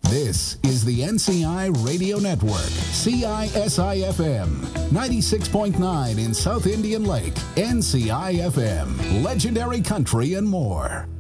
This is the NCI Radio Network, CISI-FM, 96.9 in South Indian Lake, NCI-FM, legendary country and more.